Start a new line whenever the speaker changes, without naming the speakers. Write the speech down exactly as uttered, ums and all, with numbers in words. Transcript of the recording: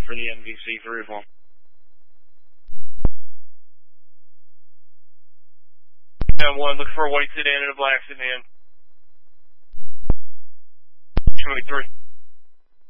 for the M V C three of one. ten one, looking for a white sedan and a black sedan. twenty-three.